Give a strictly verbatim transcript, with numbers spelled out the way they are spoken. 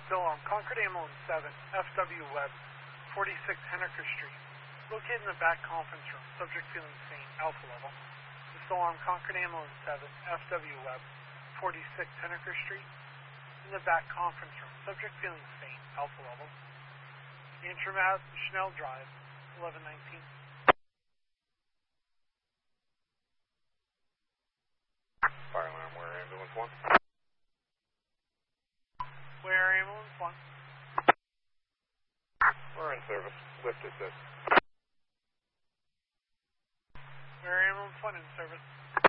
Still on Concord Ambulance seven, F W Web, forty-six Henniker Street. Located in the back conference room, subject feeling faint, alpha level. Still on Concord Ambulance seven, F W Web, forty-six Henniker Street. In the back conference room, subject feeling faint, alpha level. Intermat Chanel Drive, eleven nineteen. Fire alarm, where ambulance one? Where ambulance one? We're in service. Lift assist. Where ambulance one in service?